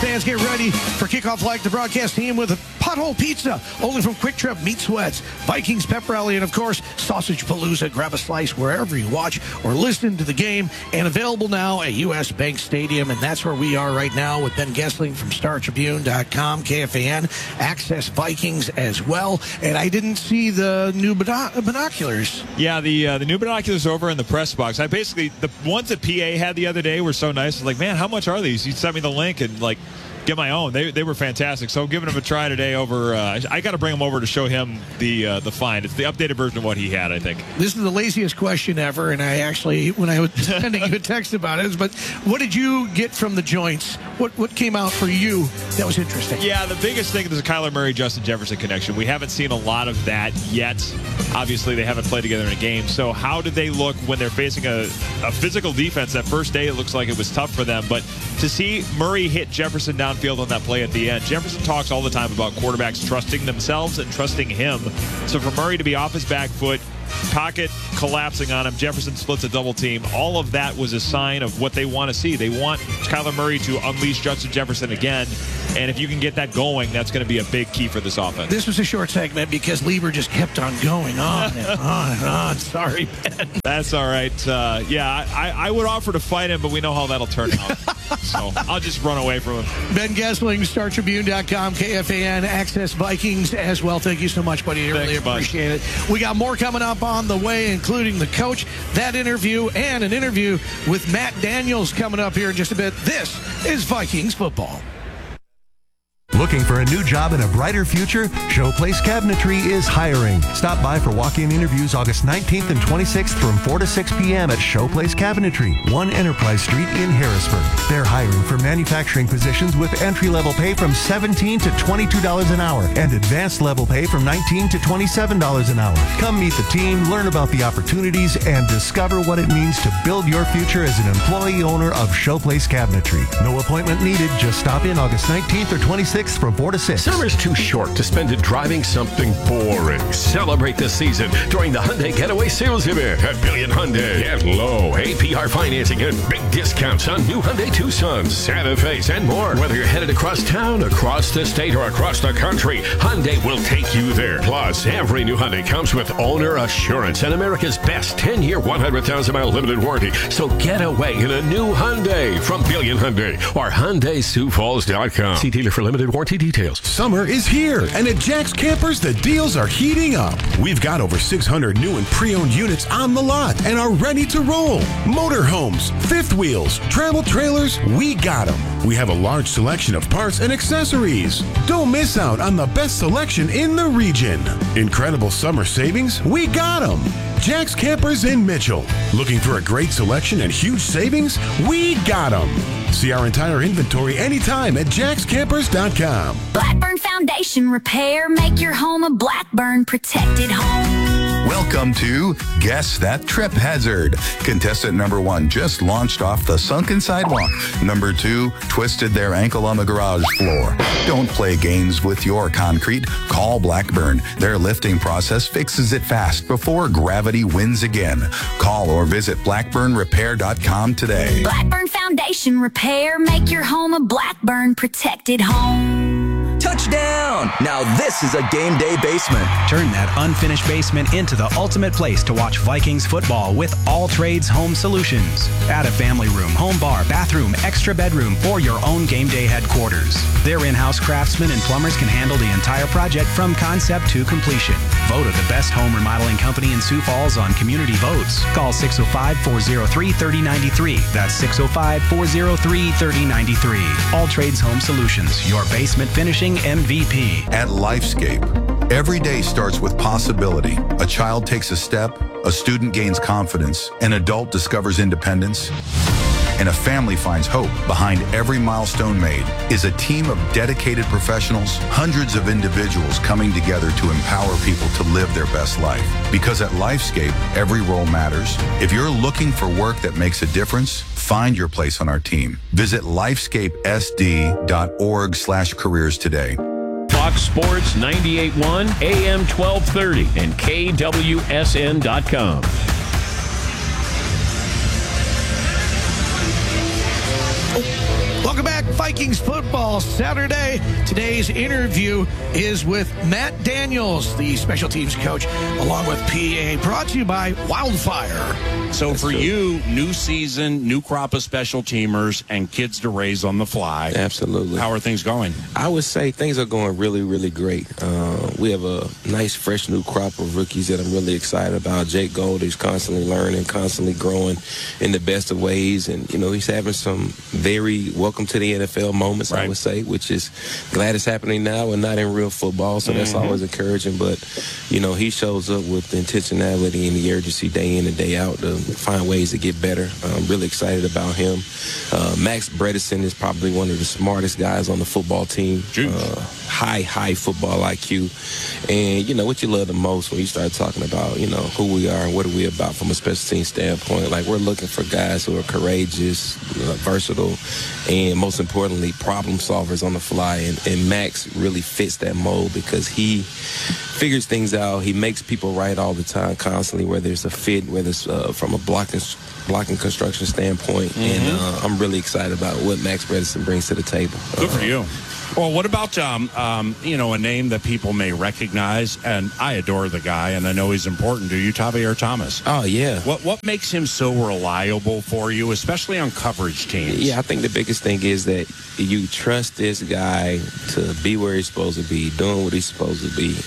fans, get ready for kickoff like the broadcast team with a pothole pizza, only from Quick Trip Meat Sweats, Vikings Pep Rally, and of course, Sausage Palooza. Grab a slice wherever you watch or listen to the game, and available now at U.S. Bank Stadium. And that's where we are right now with Ben Gessling from StarTribune.com, KFAN, Access Vikings as well. And I didn't see the new binoculars. Yeah, the new binoculars over in the press box. I basically, the ones that PA had the other day were so nice. I was like, man, how much are these? He sent me the link and get my own. They were fantastic. So I'm giving them a try today over. I got to bring them over to show him the find. It's the updated version of what he had, I think. This is the laziest question ever, and I actually, when I was sending you a text about it, but what did you get from the joints? What came out for you that was interesting? Yeah, the biggest thing is the Kyler Murray-Justin Jefferson connection. We haven't seen a lot of that yet. Obviously, they haven't played together in a game. So how did they look when they're facing a physical defense? That first day, it looks like it was tough for them. But to see Murray hit Jefferson downfield on that play at the end, Jefferson talks all the time about quarterbacks trusting themselves and trusting him. So for Murray to be off his back foot, pocket collapsing on him, Jefferson splits a double team. All of that was a sign of what they want to see. They want Kyler Murray to unleash Justin Jefferson again. And if you can get that going, that's going to be a big key for this offense. This was a short segment because Lieber just kept on going on and on and on. Sorry, Ben. That's all right. I would offer to fight him, but we know how that'll turn out. So I'll just run away from him. Ben Gessling, StarTribune.com, KFAN, Access Vikings as well. Thank you so much, buddy. I really appreciate it. We got more coming up on the way, including the coach, that interview, and an interview with Matt Daniels coming up here in just a bit. This is Vikings football. Looking for a new job and a brighter future? Showplace Cabinetry is hiring. Stop by for walk-in interviews August 19th and 26th from 4 to 6 p.m. at Showplace Cabinetry, 1 Enterprise Street in Harrisburg. They're hiring for manufacturing positions with entry-level pay from $17 to $22 an hour and advanced level pay from $19 to $27 an hour. Come meet the team, learn about the opportunities, and discover what it means to build your future as an employee owner of Showplace Cabinetry. No appointment needed. Just stop in August 19th or 26th from 4 to 6. Summer's too short to spend it driving something boring. Celebrate the season during the Hyundai Getaway Sales Event at Billion Hyundai. Get low APR financing and big discounts on new Hyundai Tucsons, Santa Fe's, and more. Whether you're headed across town, across the state, or across the country, Hyundai will take you there. Plus, every new Hyundai comes with owner assurance and America's best 10-year, 100,000-mile limited warranty. So get away in a new Hyundai from Billion Hyundai or HyundaiSiouxFalls.com. See dealer for limited warranty details. Summer is here, and at Jack's Campers, the deals are heating up. We've got over 600 new and pre-owned units on the lot and are ready to roll. Motorhomes, fifth wheels, travel trailers, we got them. We have a large selection of parts and accessories. Don't miss out on the best selection in the region. Incredible summer savings, we got them. Jack's Campers in Mitchell. Looking for a great selection and huge savings? We got them. See our entire inventory anytime at jackscampers.com. Blackburn Foundation Repair. Make your home a Blackburn protected home. Welcome to Guess That Trip Hazard. Contestant number 1 just launched off the sunken sidewalk. Number 2 twisted their ankle on the garage floor. Don't play games with your concrete. Call Blackburn. Their lifting process fixes it fast before gravity wins again. Call or visit blackburnrepair.com today. Blackburn Foundation Repair. Make your home a Blackburn protected home. Touchdown! Now this is a game day basement. Turn that unfinished basement into the ultimate place to watch Vikings football with All Trades Home Solutions. Add a family room, home bar, bathroom, extra bedroom, or your own game day headquarters. Their in-house craftsmen and plumbers can handle the entire project from concept to completion. Voted the best home remodeling company in Sioux Falls on Community Votes. Call 605-403-3093. That's 605-403-3093. All Trades Home Solutions, your basement finishing MVP. At Lifescape, every day starts with possibility. A child takes a step, a student gains confidence, an adult discovers independence, and a family finds hope. Behind every milestone made is a team of dedicated professionals, hundreds of individuals coming together to empower people to live their best life. Because at Lifescape, every role matters. If you're looking for work that makes a difference, find your place on our team. Visit lifescapesd.org/careers today. Fox Sports 98.1, AM 1230, and KWSN.com. Welcome back. Vikings football Saturday. Today's interview is with Matt Daniels, the special teams coach, along with PA, brought to you by Wildfire. So for you, new season, new crop of special teamers, and kids to raise on the fly. Absolutely. How are things going? I would say things are going really, really great. We have a nice, fresh new crop of rookies that I'm really excited about. Jake Gold is constantly learning, constantly growing in the best of ways. And, you know, he's having some very welcome to the NFL moments, I would say, which is glad it's happening now and not in real football. So that's always encouraging. But, you know, he shows up with the intentionality and the urgency day in and day out to find ways to get better. I'm really excited about him. Max Bredesen is probably one of the smartest guys on the football team. High football IQ. And, you know, what you love the most when you start talking about, you know, who we are and what are we about from a special team standpoint. Like, we're looking for guys who are courageous, versatile, and most importantly, problem solvers on the fly. And Max really fits that mold because he figures things out. He makes people right all the time, constantly, whether it's a fit, whether it's from a blocking construction standpoint. And I'm really excited about what Max Bredesen brings to the table. Good for you. Well, what about, you know, a name that people may recognize? And I adore the guy, and I know he's important to you, Tavierre Thomas. Oh, yeah. What makes him so reliable for you, especially on coverage teams? Yeah, I think the biggest thing is that you trust this guy to be where he's supposed to be, doing what he's supposed to be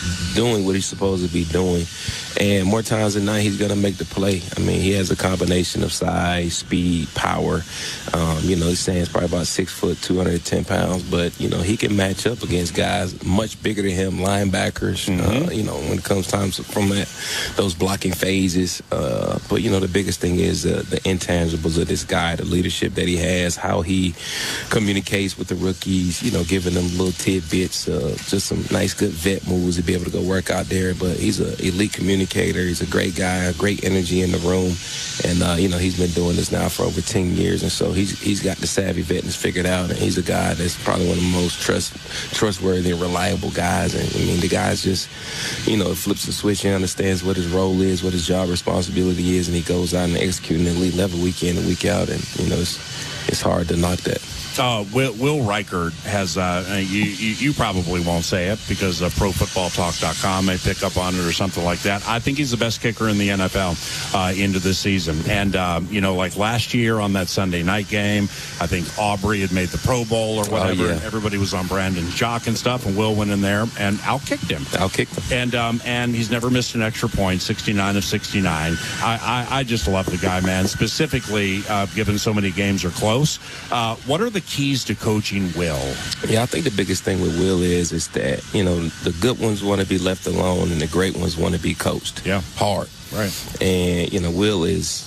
doing. And more times than not, he's going to make the play. I mean, he has a combination of size, speed, power. You know, he stands probably about 6 foot, 210 pounds. But, you know, he can match up against guys much bigger than him, linebackers, you know, when it comes time from those blocking phases. But, you know, the biggest thing is the intangibles of this guy, the leadership that he has, how he communicates with the rookies, you know, giving them little tidbits, just some nice, good vet moves to be able to go work out there. But he's an elite communicator. He's a great guy, great energy in the room. And, you know, he's been doing this now for over 10 years. And so he's got the savvy vetness figured out. And he's a guy that's probably one of the most trustworthy and reliable guys. And, I mean, the guy's just, you know, flips the switch. He understands what his role is, what his job responsibility is, and he goes out and executes an elite level week in and week out. And, you know, it's hard to knock that. Will Reichard has, you probably won't say it because ProFootballTalk.com may pick up on it or something like that. I think he's the best kicker in the NFL into this season. And, you know, like last year on that Sunday night game, I think Aubrey had made the Pro Bowl or whatever. Everybody was on Brandon's jock and stuff, and Will went in there and outkicked him. And he's never missed an extra point, 69 of 69. I just love the guy, man, specifically given so many games are close. What are the keys to coaching Will? Yeah, I think the biggest thing with Will is that, you know, the good ones want to be left alone and the great ones want to be coached. Yeah. Hard. Right. And, you know, Will is,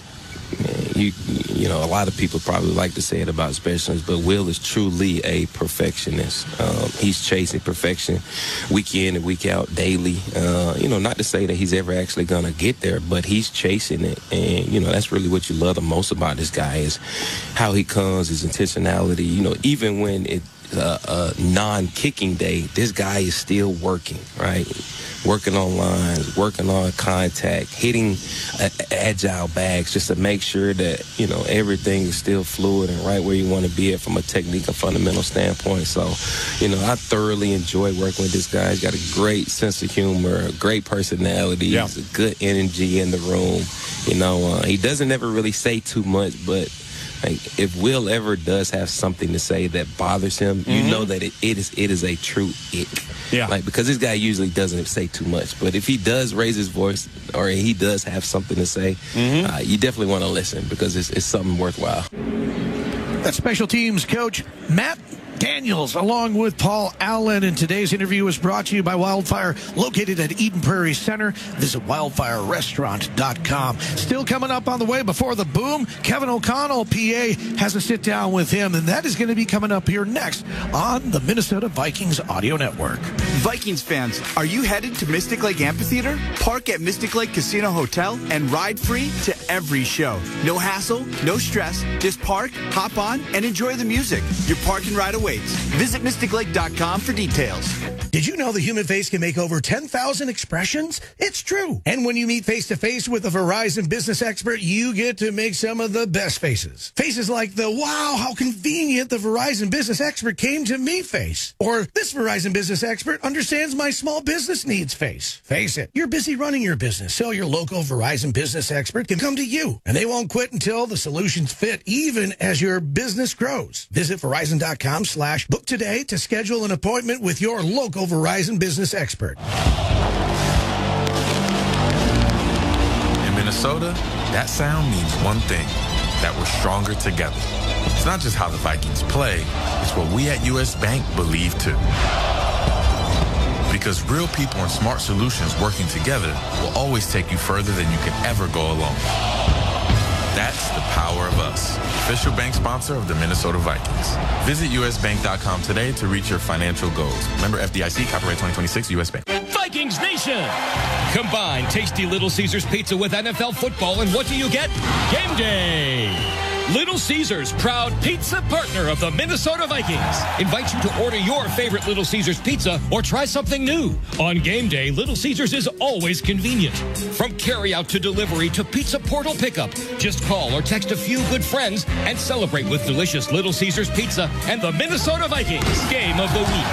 you know, a lot of people probably like to say it about specialists, but Will is truly a perfectionist. He's chasing perfection week in and week out daily. You know, not to say that he's ever actually going to get there, but he's chasing it. And, you know, that's really what you love the most about this guy is how he comes, his intentionality. You know, even when it's a non-kicking day, this guy is still working, right? Working on lines, working on contact, hitting agile bags just to make sure that, you know, everything is still fluid and right where you want to be at from a technique and fundamental standpoint. So, you know, I thoroughly enjoy working with this guy. He's got a great sense of humor, a great personality. Yeah. He's a good energy in the room. You know, he doesn't ever really say too much, but like, if Will ever does have something to say that bothers him, you know that it is a true ick. Yeah. Like, because this guy usually doesn't say too much. But if he does raise his voice or he does have something to say, you definitely want to listen because it's something worthwhile. That's special teams coach Matt Daniels, along with Paul Allen. And today's interview is brought to you by Wildfire, located at Eden Prairie Center. Visit wildfirerestaurant.com. Still coming up on the way before the boom, Kevin O'Connell, PA, has a sit-down with him, and that is going to be coming up here next on the Minnesota Vikings Audio Network. Vikings fans, are you headed to Mystic Lake Amphitheater? Park at Mystic Lake Casino Hotel and ride free to every show. No hassle, no stress, just park, hop on, and enjoy the music. You're parking right away awaits. Visit MysticLake.com for details. Did you know the human face can make over 10,000 expressions? It's true. And when you meet face-to-face with a Verizon business expert, you get to make some of the best faces. Faces like the, wow, how convenient the Verizon business expert came to me face. Or this Verizon business expert understands my small business needs face. Face it, you're busy running your business, so your local Verizon business expert can come to you. And they won't quit until the solutions fit, even as your business grows. Visit Verizon.com/book today to schedule an appointment with your local Verizon business expert. In Minnesota, that sound means one thing, that we're stronger together. It's not just how the Vikings play, it's what we at U.S. Bank believe too. Because real people and smart solutions working together will always take you further than you can ever go alone. That's the power of us. Official bank sponsor of the Minnesota Vikings. Visit usbank.com today to reach your financial goals. Member FDIC, copyright 2026, U.S. Bank. Vikings Nation! Combine tasty Little Caesars pizza with NFL football, and what do you get? Game day! Little Caesars, proud pizza partner of the Minnesota Vikings, invites you to order your favorite Little Caesars pizza or try something new. On game day, Little Caesars is always convenient. From carryout to delivery to pizza portal pickup, just call or text a few good friends and celebrate with delicious Little Caesars pizza and the Minnesota Vikings Game of the Week.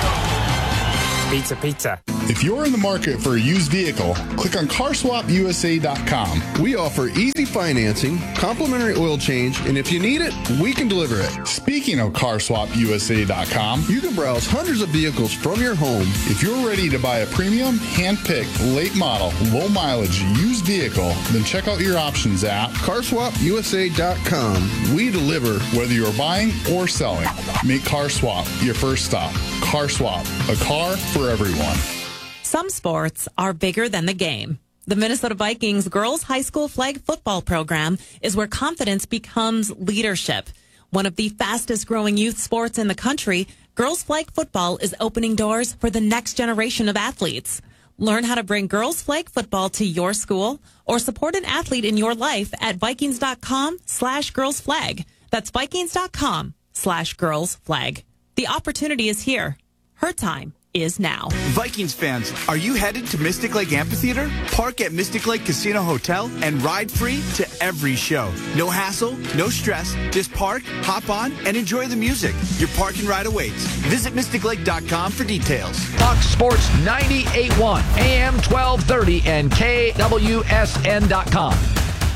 Pizza, pizza. If you're in the market for a used vehicle, click on CarSwapUSA.com. We offer easy financing, complimentary oil change, and if you need it, we can deliver it. Speaking of CarSwapUSA.com, you can browse hundreds of vehicles from your home. If you're ready to buy a premium, hand-picked, late model, low mileage used vehicle, then check out your options at CarSwapUSA.com. We deliver whether you're buying or selling. Make CarSwap your first stop. CarSwap, a car for everyone. Some sports are bigger than the game. The Minnesota Vikings girls high school flag football program is where confidence becomes leadership. One of the fastest growing youth sports in the country, girls flag football is opening doors for the next generation of athletes. Learn how to bring girls flag football to your school or support an athlete in your life at Vikings.com/girlsflag. That's Vikings.com/girlsflag. The opportunity is here. Her time is now. Vikings fans, are you headed to Mystic Lake Amphitheater? Park at Mystic Lake Casino Hotel and ride free to every show. No hassle, no stress. Just park, hop on, and enjoy the music. Your park and ride awaits. Visit MysticLake.com for details. Fox Sports 98.1, AM 1230, and KWSN.com.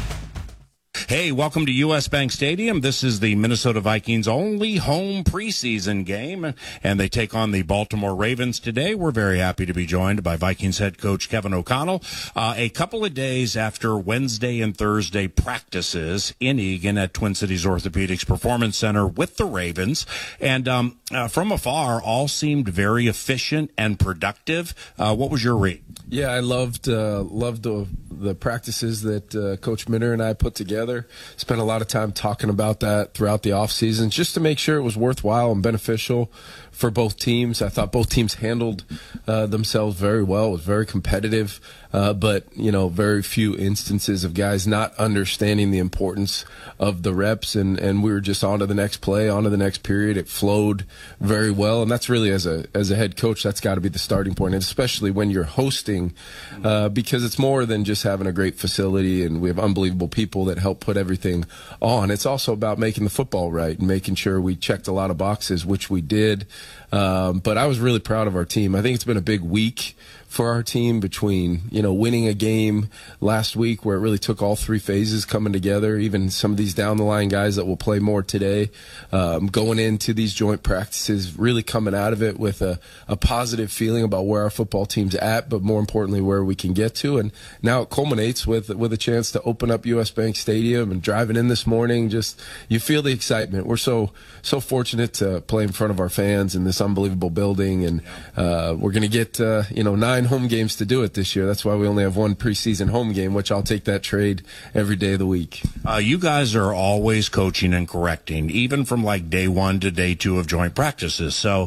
Hey, welcome to U.S. Bank Stadium. This is the Minnesota Vikings' only home preseason game, and they take on the Baltimore Ravens today. We're very happy to be joined by Vikings head coach Kevin O'Connell. A couple of days after Wednesday and Thursday practices in Eagan at Twin Cities Orthopedics Performance Center with the Ravens, and from afar, all seemed very efficient and productive. What was your read? Yeah, I loved the practices that Coach Minner and I put together. Spent a lot of time talking about that throughout the offseason just to make sure it was worthwhile and beneficial for both teams. I thought both teams handled themselves very well. It was very competitive, but, very few instances of guys not understanding the importance of the reps, and we were just on to the next play, on to the next period. It flowed very well, and that's really, as a head coach, that's got to be the starting point, and especially when you're hosting, because it's more than just having a great facility, and we have unbelievable people that help put everything on. It's also about making the football right and making sure we checked a lot of boxes, which we did. But I was really proud of our team. I think it's been a big week for our team between, winning a game last week where it really took all three phases coming together, even some of these down the line guys that will play more today, going into these joint practices, really coming out of it with a positive feeling about where our football team's at, but more importantly, where we can get to. And now it culminates with a chance to open up U.S. Bank Stadium, and driving in this morning, just, you feel the excitement. We're so fortunate to play in front of our fans in this unbelievable building, and we're going to get 9 home games to do it this year. That's why we only have one preseason home game, which I'll take that trade every day of the week. You guys are always coaching and correcting, even from like day 1 to day 2 of joint practices. So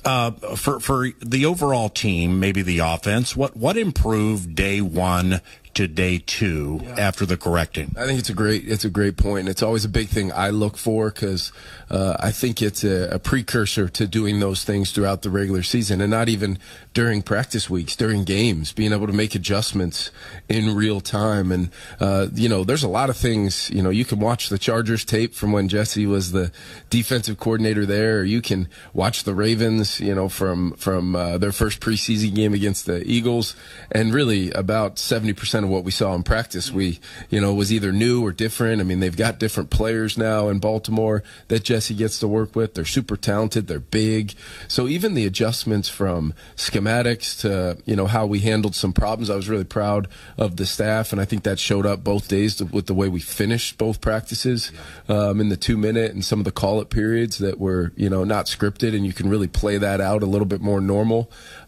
for the overall team, maybe the offense, what improved day 1 to day 2 after the correcting? I think it's a great point. And it's always a big thing I look for because I think it's a precursor to doing those things throughout the regular season, and not even during practice weeks, during games, being able to make adjustments in real time. And, there's a lot of things, you can watch the Chargers tape from when Jesse was the defensive coordinator there, or you can watch the Ravens, from their first preseason game against the Eagles. And really about 70% of what we saw in practice, was either new or different. I mean, they've got different players now in Baltimore that Jesse gets to work with. They're super talented. They're big. So even the adjustments from schematics to, how we handled some problems, I was really proud of the staff. And I think that showed up both days with the way we finished both practices in the 2-minute and some of the call-it periods that were, not scripted, and you can really play that out a little bit more normal.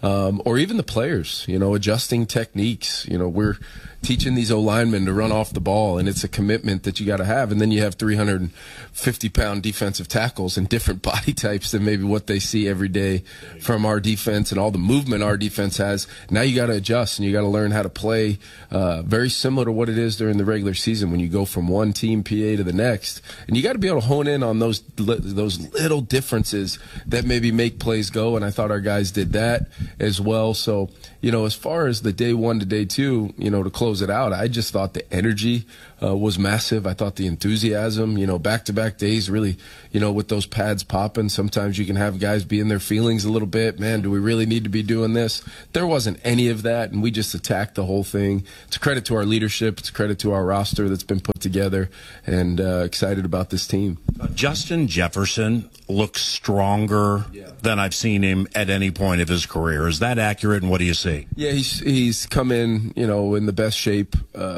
Or even the players, adjusting techniques. We're teaching these O-linemen to run off the ball, and it's a commitment that you got to have. And then you have 350-pound defensive tackles and different body types than maybe what they see every day from our defense and all the movement our defense has. Now you got to adjust, and you got to learn how to play very similar to what it is during the regular season when you go from one team PA to the next. And you got to be able to hone in on those little differences that maybe make plays go, and I thought our guys did that as well. So, as far as the day 1 to day 2, to close it out, I just thought the energy was massive. I thought the enthusiasm, back-to-back days, really, with those pads popping, sometimes you can have guys be in their feelings a little bit. Man, do we really need to be doing this? There wasn't any of that, and we just attacked the whole thing. It's a credit to our leadership. It's a credit to our roster that's been put together, and excited about this team. Justin Jefferson looks stronger than I've seen him at any point of his career. Is that accurate, and what do you see? Yeah, he's come in, in the best shape,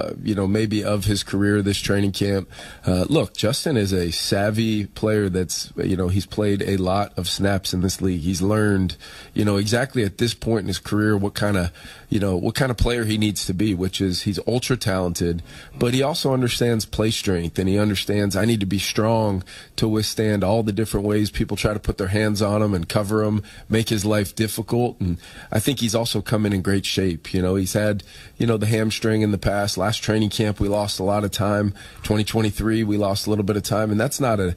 maybe of his career this training camp. Look, Justin is a savvy player that's, he's played a lot of snaps in this league. He's learned, exactly at this point in his career what kind of player he needs to be, which is he's ultra talented, but he also understands play strength, and he understands I need to be strong to withstand all the different ways people try to put their hands on him and cover him, make his life difficult. And I think he's also come in great shape. He's had, the hamstring in the past. Last training camp, we lost a lot of time. 2023, we lost a little bit of time. And that's not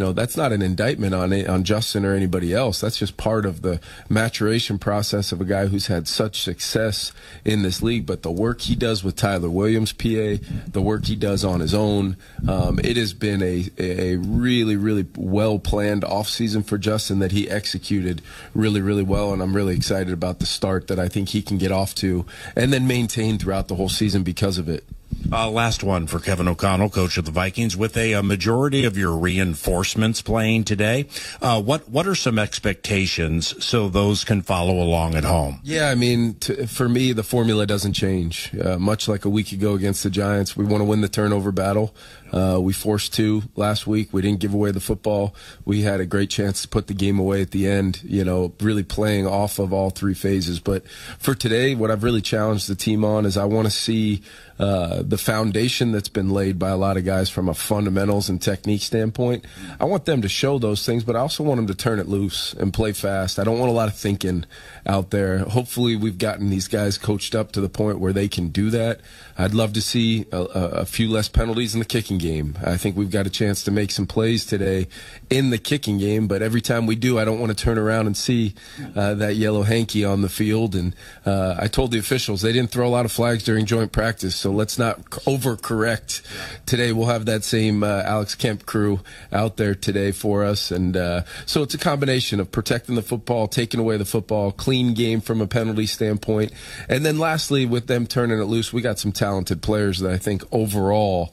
an indictment on Justin or anybody else. That's just part of the maturation process of a guy who's had such success in this league. But the work he does with Tyler Williams, PA, the work he does on his own, it has been a really, really well-planned offseason for Justin that he executed really, really well. And I'm really excited about the start that I think he can get off to and then maintain throughout the whole season because of it. Last one for Kevin O'Connell, coach of the Vikings. With a majority of your reinforcements playing today, what are some expectations so those can follow along at home? Yeah, I mean, for me, the formula doesn't change. Much like a week ago against the Giants, we want to win the turnover battle. We forced 2 last week. We didn't give away the football. We had a great chance to put the game away at the end, really playing off of all 3 phases. But for today, what I've really challenged the team on is I want to see the foundation that's been laid by a lot of guys from a fundamentals and technique standpoint. I want them to show those things, but I also want them to turn it loose and play fast. I don't want a lot of thinking out there. Hopefully we've gotten these guys coached up to the point where they can do that. I'd love to see a few less penalties in the kicking game. I think we've got a chance to make some plays today in the kicking game, but every time we do, I don't want to turn around and see that yellow hanky on the field. And I told the officials they didn't throw a lot of flags during joint practice, so let's not overcorrect. Today we'll have that same Alex Kemp crew out there today for us. And so it's a combination of protecting the football, taking away the football, clean game from a penalty standpoint. And then lastly, with them turning it loose, we got some talented players that I think overall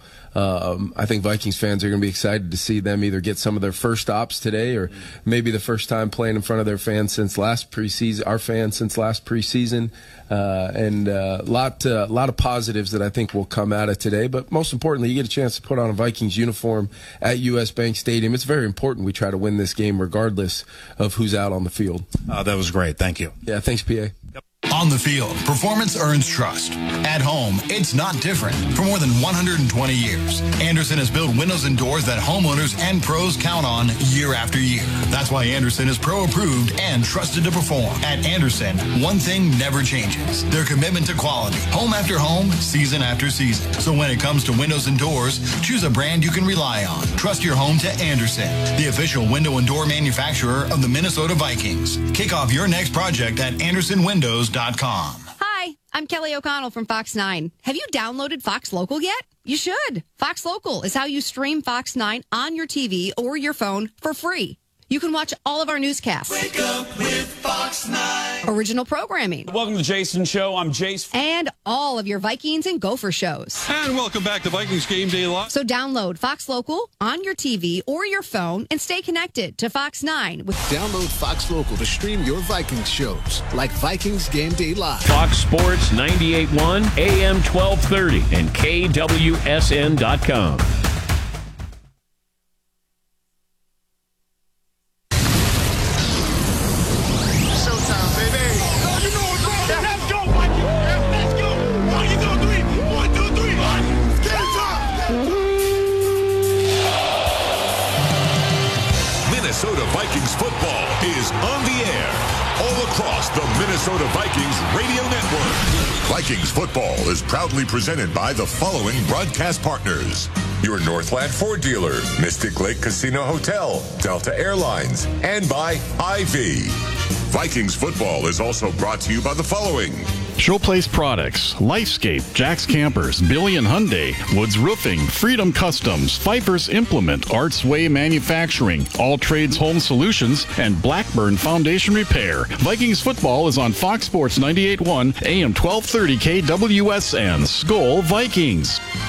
I think Vikings fans are going to be excited to see them either get some of their first ops today or maybe the first time playing in front of their fans since last preseason, our fans since last preseason. And a lot of positives that I think will come out of today. But most importantly, you get a chance to put on a Vikings uniform at U.S. Bank Stadium. It's very important we try to win this game regardless of who's out on the field. That was great. Thank you. Yeah, thanks, PA. On the field, performance earns trust. At home, it's not different. For more than 120 years, Andersen has built windows and doors that homeowners and pros count on year after year. That's why Andersen is pro-approved and trusted to perform. At Andersen, one thing never changes: their commitment to quality. Home after home, season after season. So when it comes to windows and doors, choose a brand you can rely on. Trust your home to Andersen, the official window and door manufacturer of the Minnesota Vikings. Kick off your next project at AndersonWindows.com. Hi, I'm Kelly O'Connell from Fox 9. Have you downloaded Fox Local yet? You should. Fox Local is how you stream Fox 9 on your TV or your phone for free. You can watch all of our newscasts. Wake up with Fox 9. Original programming. Welcome to the Jason Show. I'm Jace. And all of your Vikings and Gopher shows. And welcome back to Vikings Game Day Live. So download Fox Local on your TV or your phone and stay connected to Fox 9. Download Fox Local to stream your Vikings shows like Vikings Game Day Live. Fox Sports 98.1, AM 1230, and KWSN.com. Minnesota Vikings football is on the air all across the Minnesota Vikings radio network. Vikings football is proudly presented by the following broadcast partners: your Northland Ford dealer, Mystic Lake Casino Hotel, Delta Airlines, and by Ivy. Vikings football is also brought to you by the following: Showplace Products, Lifescape, Jack's Campers, Billy and Hyundai, Woods Roofing, Freedom Customs, Pfeiffer's Implement, Arts Way Manufacturing, All Trades Home Solutions, and Blackburn Foundation Repair. Vikings football is on Fox Sports 98.1, AM 1230 KWSN. Skol Vikings.